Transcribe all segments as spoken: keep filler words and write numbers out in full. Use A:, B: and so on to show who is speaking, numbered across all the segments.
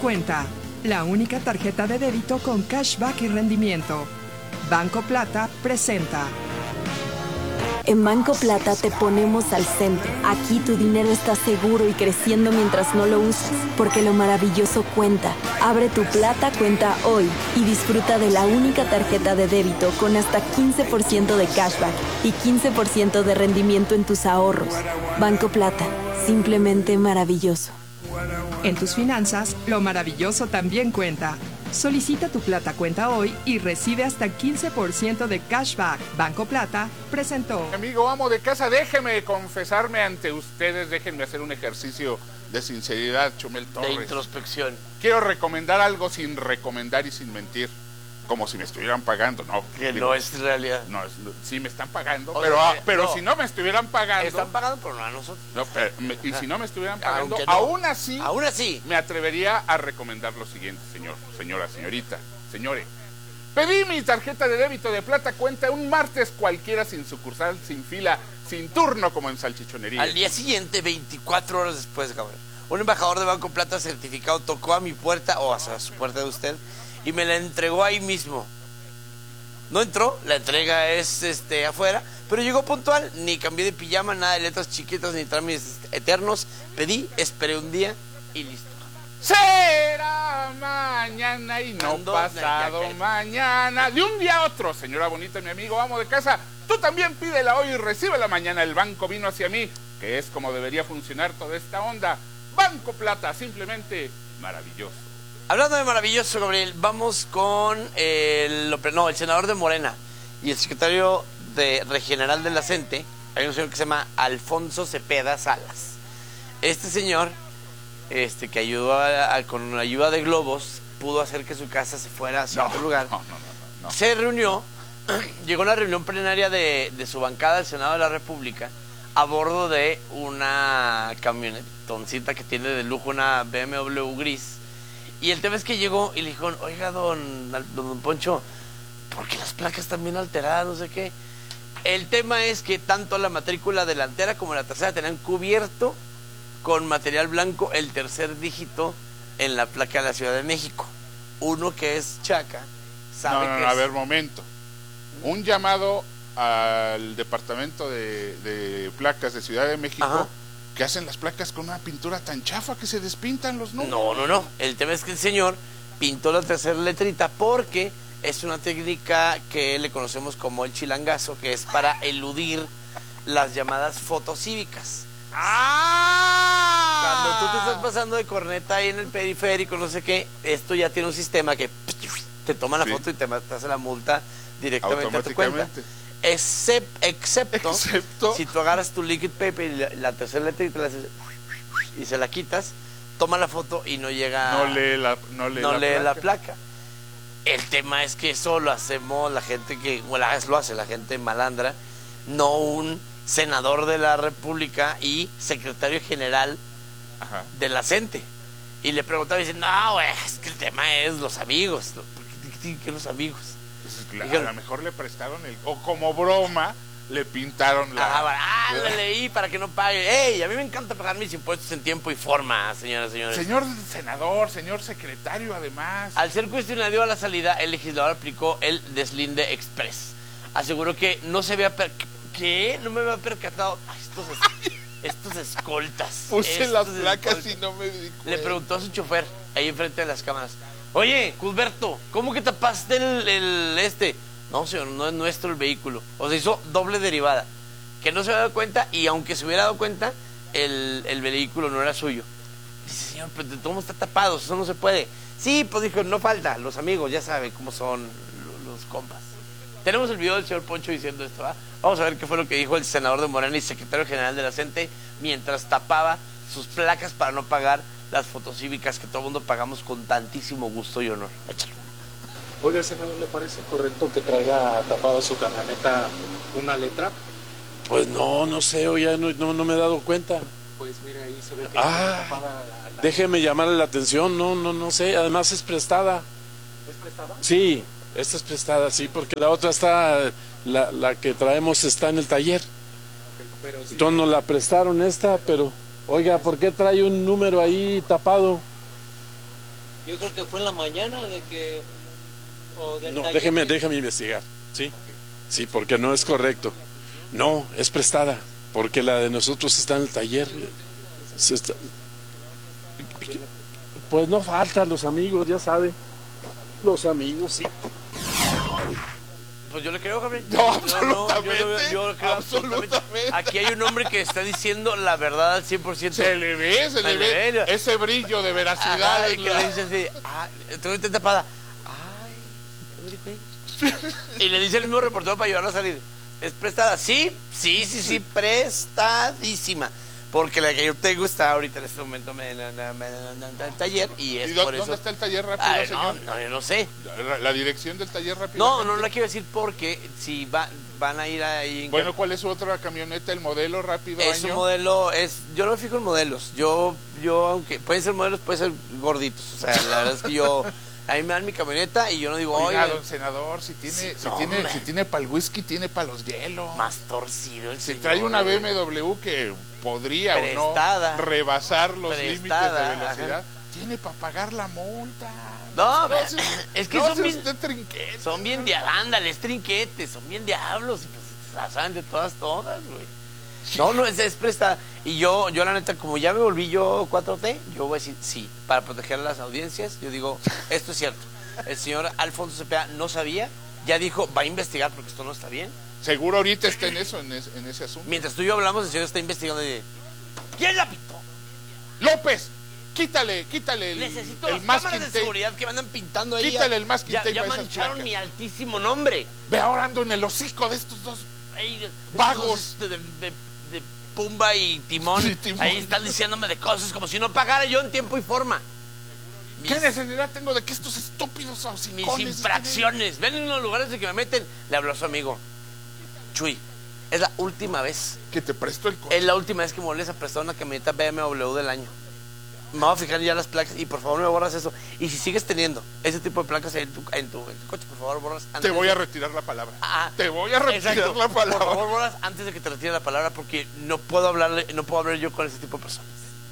A: Cuenta, la única tarjeta de débito con cashback y rendimiento. Banco Plata presenta.
B: En Banco Plata te ponemos al centro. Aquí tu dinero está seguro y creciendo mientras no lo usas, porque lo maravilloso cuenta. Abre tu Plata Cuenta hoy y disfruta de la única tarjeta de débito con hasta quince por ciento de cashback y quince por ciento de rendimiento en tus ahorros. Banco Plata, simplemente maravilloso.
A: En tus finanzas, lo maravilloso también cuenta. Solicita tu Plata Cuenta hoy y recibe hasta quince por ciento de cashback. Banco Plata presentó.
C: Amigo amo de casa, déjeme confesarme ante ustedes, déjenme hacer un ejercicio de sinceridad, Chumel Torres.
D: De introspección.
C: Quiero recomendar algo sin recomendar y sin mentir. Como si me estuvieran pagando, no.
D: Que
C: digo,
D: no es realidad.
C: No, es, sí me están pagando,
D: O
C: pero,
D: sea,
C: ah, pero
D: no.
C: si no me estuvieran pagando...
D: Están pagando, pero no a nosotros.
C: No, pero, me, y si no me estuvieran pagando,
D: Aunque no.
C: aún así...
D: Aún así.
C: Me atrevería a recomendar lo siguiente, señor, señora, señorita, señores. Pedí mi tarjeta de débito de Plata Cuenta un martes cualquiera, sin sucursal, sin fila, sin turno, como en salchichonería.
D: Al día siguiente, veinticuatro horas después, cabrón, un embajador de Banco Plata certificado tocó a mi puerta, o hasta su puerta de usted, y me la entregó ahí mismo. No entró, la entrega es este afuera, pero llegó puntual, ni cambié de pijama, nada de letras chiquitas, ni trámites eternos. Pedí, esperé un día y listo.
C: Será mañana y no
D: Ando,
C: pasado
D: ya, ya.
C: mañana. De un día a otro, señora bonita, mi amigo, amo de casa. Tú también pídela hoy y recíbela mañana. El banco vino hacia mí, que es como debería funcionar toda esta onda. Banco Plata, simplemente maravilloso.
D: Hablando de maravilloso, Gabriel, vamos con el, no, el senador de Morena y el secretario de regional de la CENTE. Hay un señor que se llama Alfonso Cepeda Salas. Este señor, este que ayudó a, a, con la ayuda de globos, pudo hacer que su casa se fuera hacia
C: No,
D: otro lugar.
C: no, no, no, no, no.
D: Se reunió, llegó a la reunión plenaria de, de su bancada del Senado de la República a bordo de una camionetoncita que tiene de lujo, una B M W gris. Y el tema es que llegó y le dijeron, oiga, don, don, don Poncho, ¿por qué las placas están bien alteradas? No sé qué. El tema es que tanto la matrícula delantera como la trasera tenían cubierto con material blanco el tercer dígito en la placa de la Ciudad de México. Uno que es chaca sabe
C: No, no,
D: que
C: no, a
D: es...
C: ver, momento. Un llamado al departamento de, de placas de Ciudad de México.
D: Ajá.
C: Que hacen las placas con una pintura tan chafa que se despintan los números.
D: No, no, no. El tema es que el señor pintó la tercera letrita porque es una técnica que le conocemos como el chilangazo, que es para eludir las llamadas fotocívicas.
C: ¡Ah!
D: Cuando tú te estás pasando de corneta ahí en el periférico, no sé qué, esto ya tiene un sistema que te toma la
C: Sí.
D: foto y te hace la multa directamente a tu cuenta.
C: Automáticamente.
D: Excep, excepto,
C: Excepto.
D: si tú agarras tu liquid paper y la, la tercera letra y te la haces y se la quitas, toma la foto y no llega,
C: No lee la, no lee
D: no
C: la
D: lee
C: placa.
D: la placa. El tema es que eso lo hacemos la gente que, bueno, lo hace la gente malandra, no un senador de la República y secretario general
C: Ajá.
D: de la CENTE. Y le preguntaba y dice, no, güey, es que el tema es los amigos. ¿Por qué tienen que los amigos?
C: Pues, claro,
D: Dijeron-
C: a lo mejor le prestaron el... O como broma, le pintaron la...
D: Ah, ah, lo leí para que no pague. ¡Ey! A mí me encanta pagar mis impuestos en tiempo y forma, señoras y señores.
C: Señor senador, señor secretario, además.
D: Al ser cuestionado a la salida, el legislador aplicó el deslinde express. Aseguró que no se había... Per ¿Qué? No me había percatado. Ay, estos, es... estos escoltas.
C: Puse
D: estos
C: las placas
D: escoltas.
C: y no me di cuenta.
D: Le preguntó a su chofer, ahí enfrente de las cámaras. Oye, Cusberto, ¿cómo que tapaste el, el este? No, señor, no es nuestro el vehículo. O sea, hizo doble derivada. Que no se había dado cuenta y aunque se hubiera dado cuenta, el, el vehículo no era suyo. Dice, señor, pero de todo está tapado, eso no se puede. Sí, pues dijo, no falta, los amigos ya saben cómo son los, los compas. Tenemos el video del señor Poncho diciendo esto, ¿ah? Vamos a ver qué fue lo que dijo el senador de Morena y secretario general de la CENTE mientras tapaba sus placas para no pagar las fotocívicas que todo el mundo pagamos con tantísimo gusto y honor. Échalo.
E: Oiga, senador, ¿le parece correcto que traiga tapada su camioneta una letra?
F: Pues no, no sé, oye, no, no, no me he dado cuenta.
E: Pues mire, ahí se ve que
F: Ah,
E: está tapada la, la...
F: Déjeme llamarle la atención, no, no, no sé, además es prestada.
E: ¿Es prestada?
F: Sí, esta es prestada, sí, porque la otra está, la, la que traemos está en el taller.
E: Pero sí,
F: Entonces nos la prestaron esta, pero, oiga, ¿por qué trae un número ahí tapado?
G: Yo creo que fue en la mañana de que... O del
F: No,
G: taller
F: déjeme,
G: que-
F: déjame investigar, ¿sí? Sí, porque no es correcto. No, es prestada, porque la de nosotros está en el taller. Se está- Pues no falta, los amigos, ya sabe. Los amigos, sí.
D: Pues yo le creo, Gabriel.
C: No,
D: yo,
C: absolutamente,
D: yo, yo- yo le creo absolutamente.
C: absolutamente.
D: Aquí hay un hombre que está diciendo la verdad al cien por ciento.
C: Se le ve, se le
D: Se le
C: ve
D: ve.
C: ese brillo de veracidad.
D: Ajá, y
C: en
D: que
C: la-
D: le dice así, ah, tengo que tapada. Ay, ¿qué me dijo? Y le dice el mismo reportero para ayudarlo a salir. ¿Es prestada? Sí, sí, sí, sí, prestadísima. Porque la que yo tengo está ahorita en este momento en el taller y es
C: ¿Y dó-
D: por eso.
C: dónde está el taller rápido,
D: Ay, no,
C: señor?
D: no, yo no sé.
C: La, la dirección del taller rápido.
D: No, no la quiero decir porque si va, van a ir ahí en
C: Bueno, ¿cuál es su otra camioneta? ¿El modelo rápido
D: es un
C: año?
D: modelo, es, yo no me fijo en modelos, yo, yo aunque pueden ser modelos, pueden ser gorditos, o sea, la verdad es que yo, a mí me dan mi camioneta y yo no digo,
C: Oiga,
D: oye,
C: don senador, si tiene,
D: Sí,
C: si
D: no,
C: tiene,
D: hombre.
C: si tiene para el whisky, tiene para los hielos.
D: más torcido el
C: Si
D: señor,
C: trae una B
D: güey.
C: M W que podría
D: Prestada.
C: o no rebasar los límites de
D: Prestada,
C: velocidad,
D: ajá.
C: tiene para pagar la multa.
D: No,
C: No,
D: ve-
C: si-
D: es que
C: no
D: son
C: sea
D: bien,
C: usted trinquete.
D: son bien de ándales, trinquetes, son bien diablos, y pues la saben de todas, todas, güey. No, no, es, es prestada. Y yo, yo la neta, como ya me volví yo cuatro T, yo voy a decir sí, para proteger a las audiencias, yo digo, esto es cierto. El señor Alfonso Cepeda no sabía, ya dijo, va a investigar porque esto no está bien.
C: Seguro ahorita está en eso, en, es- en ese asunto.
D: Mientras tú y yo hablamos, el señor está investigando y dice, ¿quién la pitó?
C: López, quítale, quítale el,
D: Necesito
C: el
D: las
C: masking
D: cámaras de
C: tape.
D: seguridad que me andan pintando ahí.
C: Quítale
D: Ya-
C: el masking
D: ya,
C: tape
D: ya
C: a esas
D: mancharon
C: placas.
D: mi altísimo nombre.
C: Ve ahora ando en el hocico de estos dos.
D: Ahí,
C: Vagos.
D: De, de- de- de Pumba y Timón,
C: Sí, Timón.
D: ahí están diciéndome de cosas como si no pagara yo en tiempo y forma.
C: ¿Qué
D: Mis,
C: necesidad tengo de que estos estúpidos
D: mis
C: hocicones
D: infracciones. Ven en los lugares de que me meten. Le habló a su amigo. Chuy, es la última vez.
C: que te presto el coche?
D: Es la última vez que me vuelves a prestar una camioneta B M W del año. Me voy a fijar ya las placas y por favor no me borras eso. Y si sigues teniendo ese tipo de placas en tu, en tu, en tu coche, por favor borras antes
C: Te voy a
D: de-
C: retirar la palabra.
D: Ah,
C: Te voy a retirar
D: exacto.
C: la palabra.
D: Por favor, borras antes de que te retire la palabra porque no puedo hablarle, no puedo hablar yo con ese tipo de personas.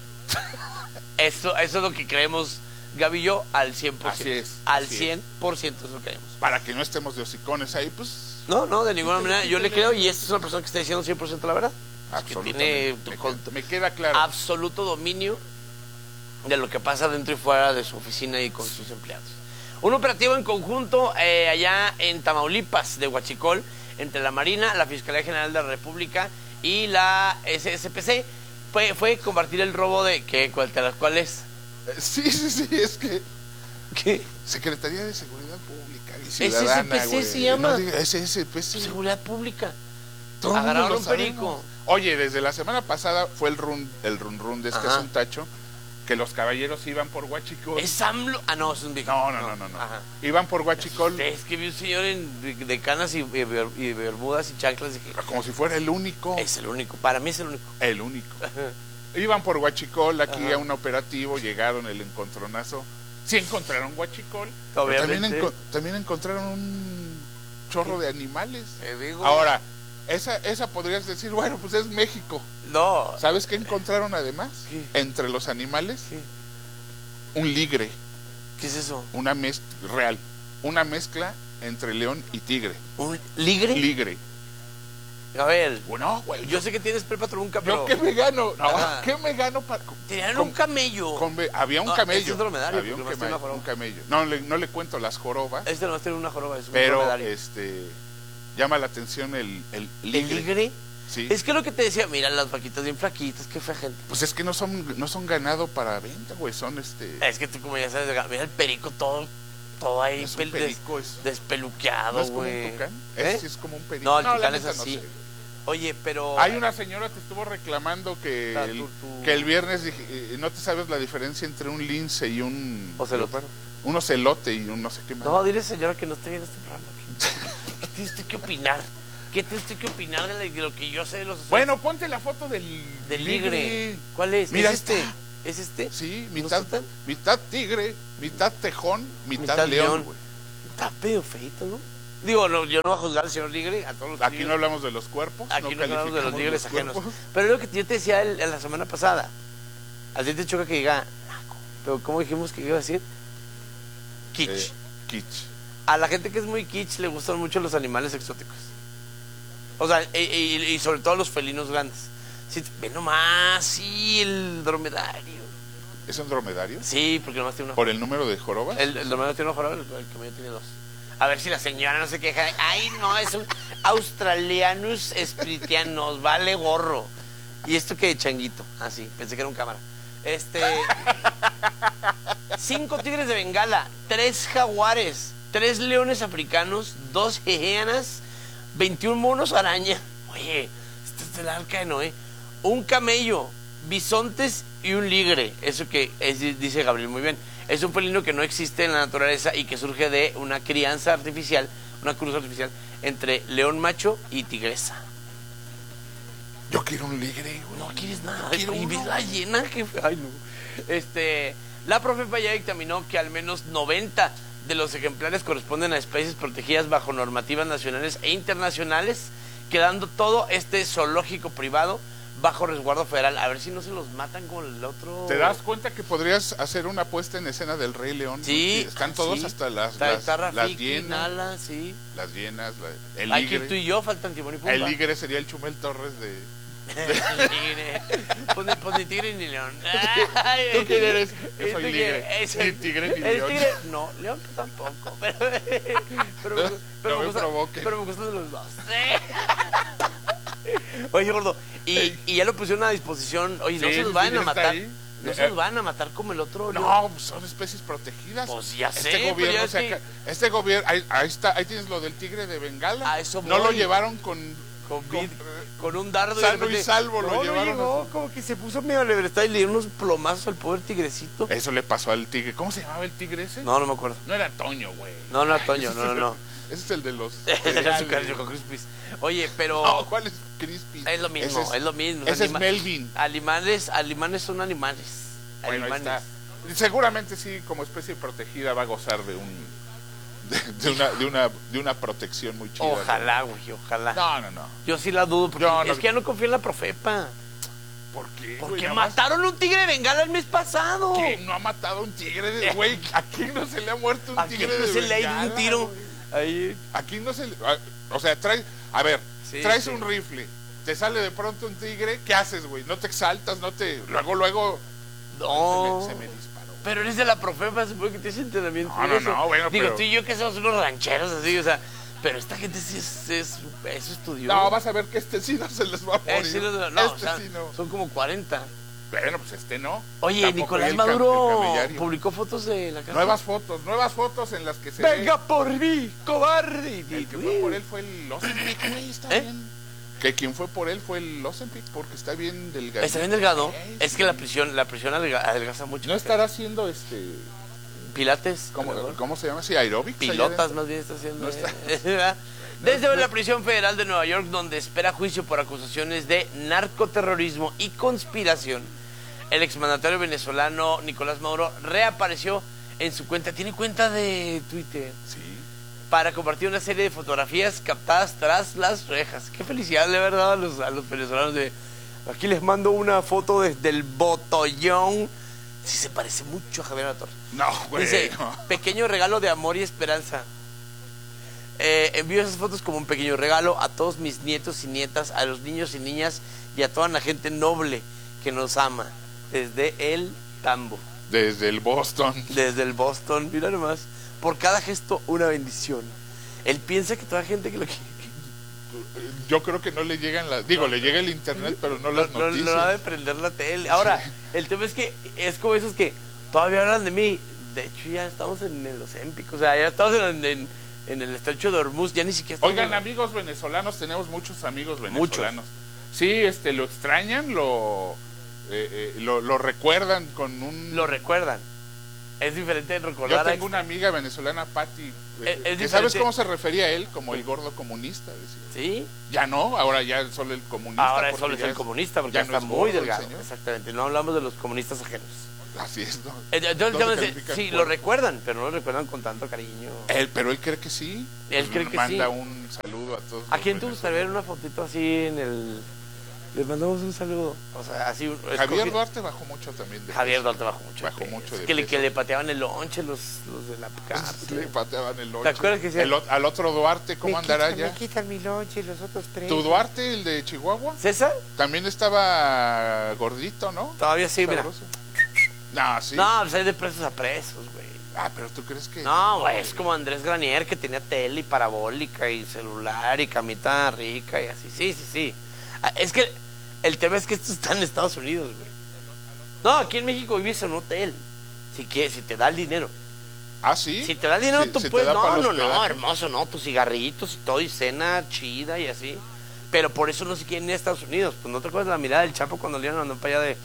D: Eso, eso es lo que creemos Gaby y yo al cien por ciento.
C: Así es,
D: Al
C: así es.
D: cien por ciento es lo que creemos.
C: Para que no estemos de hocicones ahí, pues
D: No, no, de ninguna manera. Yo le creo y esta es una persona que está diciendo cien por ciento la verdad. Que tiene
C: absolutamente. Me,
D: con-
C: queda- me queda claro.
D: absoluto dominio de lo que pasa dentro y fuera de su oficina y con sus empleados. Un operativo en conjunto eh, allá en Tamaulipas, de Huachicol, entre la Marina, la Fiscalía General de la República y la S S P C, fue, fue combatir el robo de... ¿Qué? ¿Cuál, te las- cuál es?
C: Eh, Sí, sí, sí, es que
D: ¿Qué?
C: Secretaría de Seguridad Pública y
D: S S P C
C: Ciudadana, güey.
D: se llama.
C: No diga S S P C.
D: Seguridad Pública.
C: Todo el mundo
D: Agarraron
C: lo
D: un
C: sabemos.
D: perico.
C: Oye, desde la semana pasada fue el run, el run run de este
D: Ajá.
C: tacho que los caballeros iban por Huachicol.
D: ¿Es AMLO? Ah, no, es un viejo.
C: No, no, no, no, no.
D: Ajá.
C: Iban por Huachicol
D: Es que vi un señor en- de, de canas y, y ber- y bermudas y chanclas y dije,
C: como si fuera el único.
D: es el único, para mí es el único.
C: El único. Iban por Huachicol, aquí
D: Ajá.
C: a un operativo, llegaron el encontronazo. Sí encontraron Huachicol, pero también,
D: Obviamente.
C: enco- también encontraron un chorro de animales.
D: Te digo.
C: Ahora, esa, esa podrías decir, bueno, pues es México.
D: No.
C: ¿Sabes qué encontraron además?
D: ¿Qué?
C: Entre los animales,
D: ¿Qué?
C: un ligre,
D: ¿Qué es eso?
C: una mezcla real, una mezcla entre león y tigre.
D: ¿Un ligre?
C: Ligre.
D: A ver,
C: Bueno, güey,
D: yo sé que tienes prepa trunca,
C: ¿yo
D: pero
C: qué me gano? No,
D: Ajá.
C: ¿qué me gano para...?
D: tenían
C: con-
D: un camello.
C: con ve- había un
D: No,
C: camello.
D: ese es dromedario,
C: había un,
D: porque nomás tiene
C: cama-
D: una joroba.
C: un camello. No le, no le cuento las jorobas,
D: Este no tiene una joroba, es un
C: pero
D: dromedario.
C: este llama la atención el, el ligre.
D: ¿El ligre?
C: Sí.
D: Es que lo que te decía, mira las vaquitas bien flaquitas, qué fea gente.
C: Pues es que no son, no son ganado para venta, güey, son este...
D: Es que tú como ya sabes, mira el perico todo, todo ahí
C: Es un
D: pel- des-
C: perico, es-
D: despeluqueado,
C: ¿No es como
D: güey.
C: un tucán?
D: ¿Eh?
C: Es, es como un perico.
D: No, el
C: la
D: tucán es
C: neta no
D: así.
C: sé, güey.
D: Oye, pero...
C: Hay una señora que estuvo reclamando que,
D: Ah,
C: el,
D: tú- tú-
C: que el viernes dije, eh, no te sabes la diferencia entre un lince y un...
D: Ocelote.
C: Un ocelote y un no sé qué más.
D: No, dile señora que no esté viendo este programa. ¿Qué, qué tiene usted que opinar? ¿Qué tiene usted que opinar de, la- de lo que yo sé de los...
C: Bueno, ponte la foto del...
D: del ligre. ¿Cuál es?
C: Mira,
D: ¿Es este?
C: está.
D: ¿Es este?
C: Sí,
D: ¿No
C: mitad,
D: está tan-
C: mitad tigre, mitad tejón, mitad,
D: Mitad
C: león,
D: león.
C: güey.
D: Está pedo feito, ¿no? Digo, no, yo no voy a juzgar al señor ligre, a todos los
C: Aquí
D: tigres.
C: no hablamos de los cuerpos,
D: Aquí no hablamos de los
C: calificamos
D: ligres ajenos.
C: cuerpos.
D: Pero lo que yo te decía el- la semana pasada, a ti te choca que diga naco. Pero ¿cómo dijimos que iba a decir? Kitsch.
C: Eh, kitsch.
D: A la gente que es muy kitsch le gustan mucho los animales exóticos. O sea, y, y, y sobre todo los felinos grandes. Sí, ve nomás, sí, el dromedario.
C: ¿Es un dromedario?
D: Sí, porque nomás tiene una.
C: ¿Por el número de jorobas?
D: El, el dromedario tiene una joroba, el, el camello tiene dos. A ver si la señora no se queja. Ay, no, es un Australianus spritianus, vale gorro. ¿Y esto qué, changuito? Ah, sí, pensé que era un cámara. Este. Cinco tigres de Bengala, tres jaguares, tres leones africanos, dos jejeanas, veintiún monos araña. Oye, esto es del arca de Noé. Un camello, bisontes y un ligre. Eso que es, dice Gabriel muy bien. Es un felino que no existe en la naturaleza y que surge de una crianza artificial, una cruz artificial entre león macho y tigresa.
C: Yo quiero un ligre, güey.
D: No quieres nada.
C: Quiero
D: ¿Y ves
C: uno.
D: la llena? Que... Ay, no. Este, la Profepa ya dictaminó que al menos noventa de los ejemplares corresponden a especies protegidas bajo normativas nacionales e internacionales, quedando todo este zoológico privado bajo resguardo federal. A ver si no se los matan con el otro.
C: ¿Te das cuenta que podrías hacer una puesta en escena del Rey León?
D: Sí.
C: Están todos
D: sí.
C: hasta las,
D: está,
C: las,
D: está
C: las
D: Rafiki,
C: hienas.
D: Nala, sí.
C: Las hienas, la- el
D: Hay que tú
C: ligre.
D: y yo faltan Timón y Pumba.
C: El ligre sería el Chumel Torres de...
D: El tigre. Pues ni, pues ni tigre ni león. Ay,
C: ¿Tú quién eres? Yo
D: ¿Y
C: soy
D: tú
C: ligre.
D: quién? Es
C: Ni
D: el-
C: tigre ni
D: el
C: león.
D: tigre- no, león tampoco. Pero, pero,
C: No,
D: pero,
C: no me
D: gusta,
C: provoques.
D: pero me gustan de los dos. Oye, gordo, y, y ya lo pusieron a disposición. Oye, no
C: Sí,
D: se los
C: sí,
D: van
C: ya
D: a
C: está
D: matar.
C: ahí.
D: No se los van a matar como el otro. león.
C: No, pues son especies protegidas.
D: Pues ya sé,
C: Este
D: pero
C: gobierno,
D: ya
C: o sea,
D: es que-
C: que- este gobierno, ahí, ahí está, ahí tienes lo del tigre de Bengala.
D: A eso
C: no
D: voy.
C: lo llevaron con,
D: Con,
C: con-
D: vid- con un dardo.
C: Sano
D: de repente-
C: y salvo lo
D: no,
C: llevaron
D: No llegó,
C: así.
D: como que se puso medio libertad y le dieron unos plomazos al pobre tigrecito.
C: Eso le pasó al tigre. ¿Cómo se llamaba el tigre ese?
D: No, no me acuerdo.
C: No era Toño, güey.
D: No, no era
C: Ay,
D: Toño,
C: ese
D: no,
C: es
D: no,
C: el-
D: no.
C: Ese es el de los...
D: Era
C: cereales.
D: azúcar Choco Crispies. Oye, pero
C: No, ¿cuál es Crispy?
D: es lo mismo,
C: Ese
D: es, lo mismo.
C: Ese es
D: Anima-
C: Melvin.
D: Animales, animales son animales.
C: Bueno, ahí
D: Animales.
C: está. Seguramente sí, como especie protegida va a gozar de un... De, de una, de, una, de una protección muy chida.
D: Ojalá, güey, ojalá.
C: No, no, no.
D: Yo sí la dudo, porque
C: Yo no-
D: es que ya no confío en la Profepa.
C: ¿Por qué? güey?
D: Porque
C: Nada más,
D: mataron un tigre de Bengala el mes pasado.
C: ¿quién no ha matado a un tigre de... Güey, ¿a quién no se le ha muerto un
D: ¿A quién
C: tigre
D: no
C: de
D: se le ha ido
C: Bengala,
D: un tiro?
C: güey?
D: Ahí.
C: Aquí no se le... a- O sea, traes... A ver,
D: Sí,
C: traes
D: sí.
C: un rifle, te sale de pronto un tigre, ¿qué haces, güey? No te exaltas, no te... Luego, luego...
D: No.
C: Se me, se me disparó.
D: Pero eres de la Profepa, supongo que tienes entrenamiento.
C: No,
D: en
C: no,
D: eso.
C: no, bueno,
D: Digo,
C: pero-
D: tú y yo que somos unos rancheros así, o sea. Pero esta gente sí es, es, eso estudió.
C: No, vas a ver que este sí no se les va a
D: Eh,
C: morir.
D: sí, no, no,
C: este
D: o sea,
C: sí no.
D: son como cuarenta.
C: Bueno, pues este no.
D: Oye,
C: Tampoco
D: Nicolás
C: el cam- el
D: Maduro
C: camellario.
D: publicó fotos de la casa.
C: Nuevas fotos, nuevas fotos en las que se
D: ¡Venga
C: ve...
D: por mí, cobarde!
C: El que fue por él fue el Ozempic, güey, está
D: ¿Eh?
C: bien. Que quien fue por él fue el Ozempic porque está bien delgado.
D: Está bien delgado.
C: Sí,
D: Es que la prisión, la prisión adelga- adelgaza mucho.
C: No estará haciendo este...
D: Pilates.
C: ¿Cómo,
D: ¿no?
C: ¿Cómo se llama? Sí, aeróbics. allá
D: Pilotas
C: adentro.
D: más bien está haciendo.
C: No está-
D: eh. Desde la prisión federal de Nueva York, donde espera juicio por acusaciones de narcoterrorismo y conspiración, el exmandatario venezolano Nicolás Maduro reapareció en su cuenta, tiene cuenta de Twitter,
C: Sí.
D: para compartir una serie de fotografías captadas tras las rejas. Qué felicidad, de verdad, a los, a los venezolanos de... Aquí les mando una foto desde el Botollón. Sí se parece mucho a Javier Alatorre.
C: No, güey.
D: Dice,
C: no.
D: pequeño regalo de amor y esperanza. Eh, envío esas fotos como un pequeño regalo a todos mis nietos y nietas, a los niños y niñas y a toda la gente noble que nos ama. Desde el Tambo,
C: Desde el Boston.
D: desde el Boston. Mira nomás, por cada gesto una bendición. Él piensa que toda gente que lo quiere...
C: Yo creo que no le llegan las... Digo, le llega el internet, pero no las
D: No, no,
C: noticias.
D: no ha de prender la tele. Ahora, el tema es que es como esos que todavía hablan de mí. De hecho, ya estamos en el Ozempic, o sea, ya estamos en, en, en el estrecho de Hormuz, ya ni siquiera estamos...
C: Oigan, amigos venezolanos, tenemos muchos amigos venezolanos. Sí, este, lo extrañan, lo, eh, eh, lo, lo recuerdan con un...
D: Lo recuerdan. Es diferente de recordar
C: Yo
D: a
C: tengo una amiga venezolana, Patti, eh,
D: Es- es
C: que
D: diferente.
C: ¿sabes cómo se refería a él? Como el gordo comunista, decía.
D: Sí,
C: Ya no, ahora ya es solo el comunista.
D: ahora
C: porque
D: solo es
C: ya
D: el comunista porque
C: ya
D: ya
C: no
D: está
C: es
D: muy
C: gordo el
D: delgado.
C: señor.
D: Exactamente, no hablamos de los comunistas ajenos.
C: Así es, ¿no?
D: Eh, Entonces,
C: No se
D: entonces,
C: califican
D: sí,
C: por-
D: lo recuerdan, pero no lo recuerdan con tanto cariño.
C: Él, pero él cree que sí.
D: Él
C: Pues
D: cree que
C: manda
D: sí.
C: un saludo a todos.
D: ¿A
C: los
D: quién te gustaría ver
C: venezolanos.
D: una fotito así en el Les mandamos un saludo. O sea, así.
C: Javier
D: escogi...
C: Duarte bajó mucho también de
D: Javier
C: peso.
D: Duarte bajó mucho.
C: Bajó
D: de peso.
C: mucho de
D: que, le,
C: peso.
D: que le pateaban el lonche los, los de la cárcel.
C: Le pateaban el lonche.
D: ¿Te acuerdas que decía,
C: el, al otro Duarte, ¿cómo
D: me
C: andará
D: quitan,
C: ya?
D: Me quitan mi lonche y los otros tres.
C: ¿Tu Duarte, el de Chihuahua?
D: ¿César?
C: También estaba gordito, ¿no?
D: Todavía sí, mira.
C: Sabroso. No, sí.
D: No, pues hay de presos a presos, güey.
C: Ah, pero ¿tú crees que...?
D: No, güey, es como Andrés Granier, que tenía tele y parabólica y celular y camita rica y así. Sí, sí, sí. Ah, es que el tema es que esto está en Estados Unidos, güey. No, aquí en México vives en un hotel. Si quieres, si te da el dinero.
C: ¿Ah, sí?
D: Si te da el dinero,
C: Sí,
D: tú
C: ¿se te
D: puedes...
C: da
D: No,
C: para los
D: no, no,
C: hospedajes?
D: hermoso, no. Tus cigarritos y todo, y cena chida y así. Pero por eso no se quieren ir a Estados Unidos. Pues no te acuerdas la mirada del Chapo cuando le iban a mandar para allá de...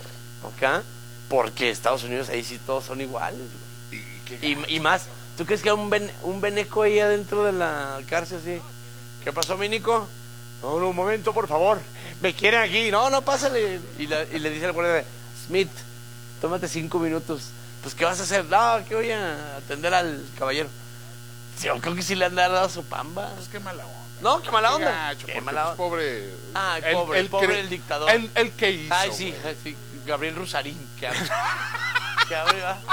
D: ¿Acá? Porque Estados Unidos ahí sí todos son iguales, güey. Y, y más, ¿tú crees que hay un, ben, un beneco ahí adentro de la cárcel así? ¿Qué pasó, mi Nico? No, no, un momento, por favor. Me quieren aquí. No, no, pásale. Y, la, y le dice al guardia, Smith, tómate cinco minutos. Pues, ¿qué vas a hacer? No, que voy a atender al caballero. Sí, yo creo que sí le han dado su pamba.
C: Pues qué mala onda.
D: No, qué mala
C: Qué
D: onda.
C: gacho,
D: Qué
C: porque,
D: mala
C: pues,
D: onda.
C: pobre...
D: Ay,
C: el-
D: pobre,
C: el
D: pobre
C: que-
D: el dictador.
C: El, el que hizo,
D: Ay, sí,
C: güey.
D: sí, Gabriel Rusarín, que abre. que abre, va.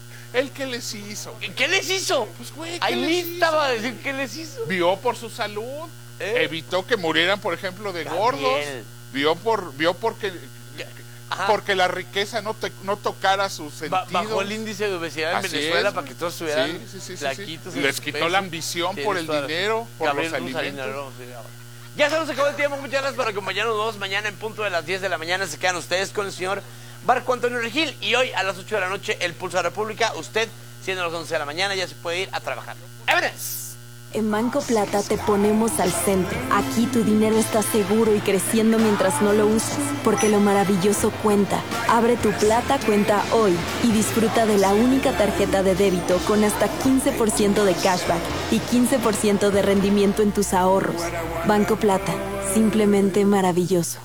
C: El que les hizo.
D: ¿Qué les hizo?
C: Pues, güey, ¿qué
D: Ahí
C: les
D: lista
C: hizo?
D: va a decir qué les hizo.
C: Vio por su salud.
D: ¿Eh?
C: Evitó que murieran, por ejemplo, de
D: Gabriel.
C: gordos. Vio por vio porque
D: Ajá.
C: porque la riqueza no te, no tocara sus
D: Ba-
C: sentidos.
D: Bajó el índice de obesidad en
C: Así
D: Venezuela
C: es,
D: para que todos estuvieran
C: sí, sí, sí, sí, sí.
D: flaquitos.
C: Les
D: en
C: quitó
D: peso.
C: la ambición por
D: Tienes
C: el
D: toda la-
C: dinero, por
D: Gabriel
C: los
D: Rusarín,
C: alimentos.
D: no, sí, ahora. Ya se nos acabó el tiempo. Muchas gracias por acompañarnos dos mañana en punto de las diez de la mañana. Se quedan ustedes con el señor Marco Antonio Regil. Y hoy a las ocho de la noche, el Pulso de la República. Usted, siendo las once de la mañana, ya se puede ir a trabajar. ¡Vámonos!
B: En Banco Plata te ponemos al centro. Aquí tu dinero está seguro y creciendo mientras no lo usas, porque lo maravilloso cuenta. Abre tu Plata cuenta hoy y disfruta de la única tarjeta de débito con hasta quince por ciento de cashback y quince por ciento de rendimiento en tus ahorros. Banco Plata, simplemente maravilloso.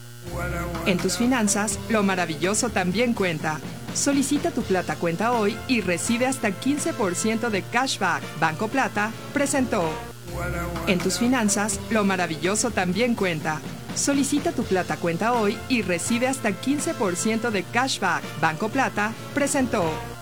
A: En tus finanzas, lo maravilloso también cuenta. Solicita tu Plata Cuenta hoy y recibe hasta quince por ciento de cashback. Banco Plata presentó. En tus finanzas, lo maravilloso también cuenta. Solicita tu Plata Cuenta hoy y recibe hasta quince por ciento de cashback. Banco Plata presentó.